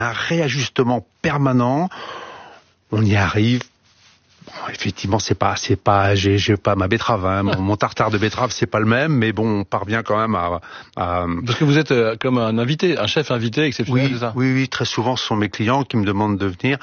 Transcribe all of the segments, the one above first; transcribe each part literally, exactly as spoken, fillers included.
un réajustement permanent. On y arrive. Bon, effectivement, c'est pas, c'est pas, j'ai, j'ai pas ma betterave, hein. Mon, mon tartare de betterave, c'est pas le même, mais bon, on parvient quand même à, à... Parce que vous êtes euh, comme un invité, un chef invité exceptionnel, oui, c'est ça? Oui, oui, très souvent, ce sont mes clients qui me demandent de venir.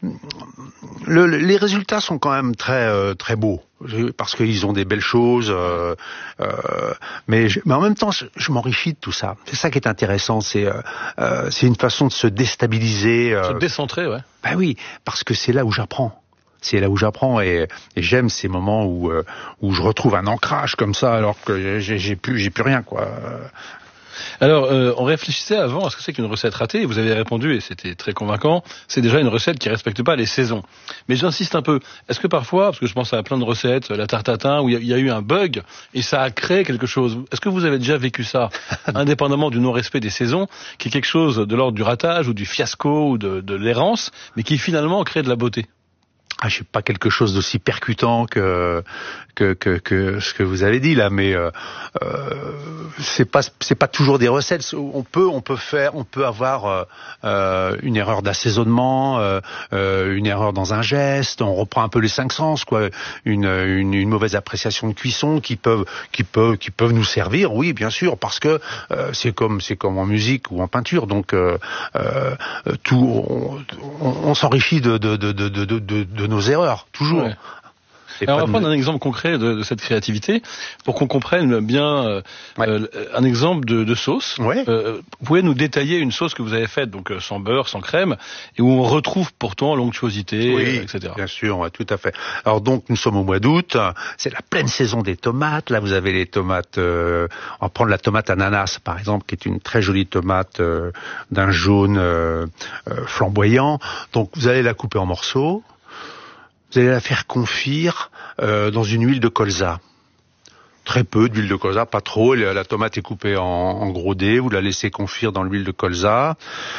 Le, les résultats sont quand même très, euh, très beaux. Parce qu'ils ont des belles choses, euh, euh, mais, je, mais en même temps, je, je m'enrichis de tout ça. C'est ça qui est intéressant, c'est, euh, euh, c'est une façon de se déstabiliser. Euh, se décentrer, ouais. Ben oui, parce que c'est là où j'apprends. C'est là où j'apprends et, et j'aime ces moments où euh, où je retrouve un ancrage comme ça alors que j'ai, j'ai plus j'ai plus rien quoi. Alors, euh, on réfléchissait avant à ce que c'est qu'une recette ratée, et vous avez répondu, et c'était très convaincant, c'est déjà une recette qui respecte pas les saisons. Mais j'insiste un peu, est-ce que parfois, parce que je pense à plein de recettes, la tarte tatin, où il y, y a eu un bug, et ça a créé quelque chose, est-ce que vous avez déjà vécu ça, indépendamment du non-respect des saisons, qui est quelque chose de l'ordre du ratage, ou du fiasco, ou de, de l'errance, mais qui finalement crée de la beauté? Ah, je sais pas quelque chose d'aussi percutant que que que que ce que vous avez dit là, mais euh, euh, c'est pas c'est pas toujours des recettes. On peut on peut faire on peut avoir euh, une erreur d'assaisonnement, euh, euh, une erreur dans un geste. On reprend un peu les cinq sens quoi. Une une, une mauvaise appréciation de cuisson qui peuvent qui peuvent qui peuvent nous servir. Oui, bien sûr, parce que euh, c'est comme c'est comme en musique ou en peinture. Donc euh, euh, tout on, on, on s'enrichit de de de de de de, de nos erreurs, toujours. Ouais. Alors on va prendre un exemple concret de, de cette créativité pour qu'on comprenne bien euh, ouais. euh, un exemple de, de sauce. Ouais. Euh, vous pouvez nous détailler une sauce que vous avez faite, donc sans beurre, sans crème, et où on retrouve pourtant l'onctuosité, oui, euh, et cetera. Bien sûr, ouais, tout à fait. Alors donc nous sommes au mois d'août, c'est la pleine saison des tomates. Là vous avez les tomates, euh, on va prendre la tomate ananas par exemple, qui est une très jolie tomate euh, d'un jaune euh, euh, flamboyant. Donc vous allez la couper en morceaux. Vous allez la faire confire euh, dans une huile de colza. Très peu d'huile de colza, pas trop. La tomate est coupée en, en gros dés. Vous la laissez confire dans l'huile de colza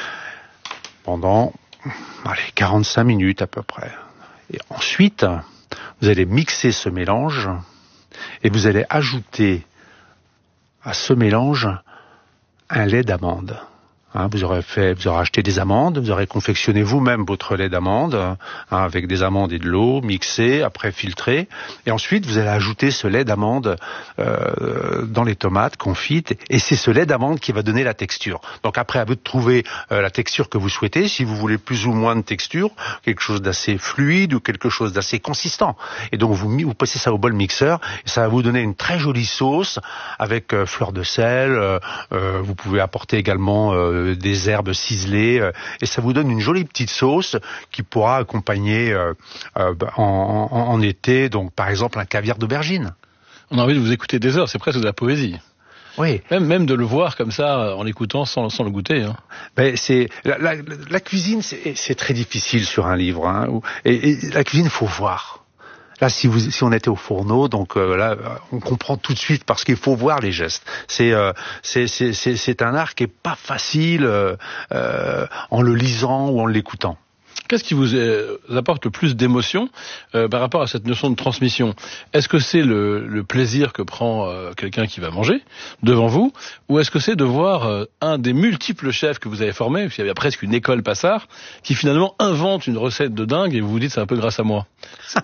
pendant allez, quarante-cinq minutes à peu près. Et ensuite, vous allez mixer ce mélange et vous allez ajouter à ce mélange un lait d'amande. Hein, vous aurez fait, vous aurez acheté des amandes, vous aurez confectionné vous-même votre lait d'amande hein, avec des amandes et de l'eau mixé, après filtré, et ensuite vous allez ajouter ce lait d'amande euh, dans les tomates confites, et c'est ce lait d'amande qui va donner la texture. Donc après, à vous de trouver euh, la texture que vous souhaitez, si vous voulez plus ou moins de texture, quelque chose d'assez fluide ou quelque chose d'assez consistant. Et donc vous vous passez ça au bol mixeur, et ça va vous donner une très jolie sauce avec euh, fleur de sel. Euh, euh, vous pouvez apporter également euh, des herbes ciselées, euh, et ça vous donne une jolie petite sauce qui pourra accompagner euh, euh, en, en, en été, donc par exemple un caviar d'aubergine. On a envie de vous écouter des heures, c'est presque de la poésie. Oui. Même, même de le voir comme ça, en l'écoutant, sans, sans le goûter. Hein. Ben c'est la, la, la cuisine, c'est, c'est très difficile sur un livre. Hein, et, et la cuisine, faut voir. Là, si, vous, si on était au fourneau, donc euh, là, on comprend tout de suite parce qu'il faut voir les gestes. C'est, euh, c'est, c'est, c'est, c'est un art qui est pas facile euh, euh, en le lisant ou en l'écoutant. Qu'est-ce qui vous apporte le plus d'émotion euh, par rapport à cette notion de transmission? Est-ce que c'est le, le plaisir que prend euh, quelqu'un qui va manger devant vous, ou est-ce que c'est de voir euh, un des multiples chefs que vous avez formés, parce qu'il y avait presque une école Passard, qui finalement invente une recette de dingue et vous vous dites c'est un peu grâce à moi?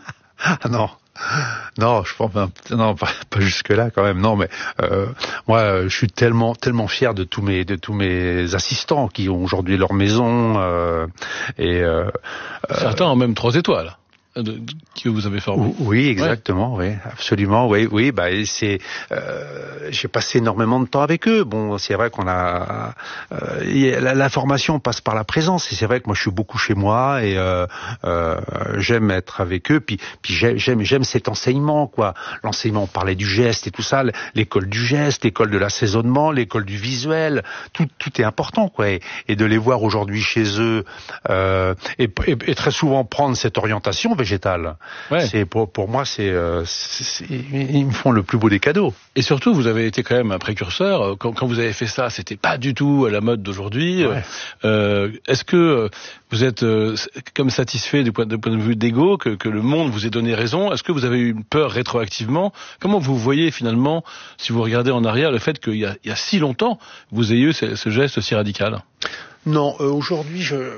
Ah non, non, je pense pas, non, pas, pas jusque là quand même. Non, mais euh, moi, je suis tellement, tellement fier de tous mes, de tous mes assistants qui ont aujourd'hui leur maison euh, et euh, certains euh, ont même trois étoiles. De, de, que vous avez formé. Oui, exactement, ouais. Oui, absolument, oui, oui. Bah, c'est, euh, j'ai passé énormément de temps avec eux. Bon, c'est vrai qu'on a, euh, la, la formation passe par la présence. Et c'est vrai que moi, je suis beaucoup chez moi et euh, euh, j'aime être avec eux. Puis, puis j'aime, j'aime cet enseignement, quoi. L'enseignement, on parlait du geste et tout ça. L'école du geste, l'école de l'assaisonnement, l'école du visuel. Tout, tout est important, quoi. Et, et de les voir aujourd'hui chez eux euh, et, et, et très souvent prendre cette orientation végétale. Ouais. C'est pour, pour moi, c'est, euh, c'est, c'est, ils me font le plus beau des cadeaux. Et surtout, vous avez été quand même un précurseur. Quand, quand vous avez fait ça, c'était pas du tout à la mode d'aujourd'hui. Ouais. Euh, est-ce que vous êtes euh, comme satisfait du point, du point de vue d'ego que, que le monde vous ait donné raison? Est-ce que vous avez eu une peur rétroactivement? Comment vous voyez finalement, si vous regardez en arrière, le fait qu'il y a, il y a si longtemps, vous ayez eu ce, ce geste si radical? Non, euh, aujourd'hui, je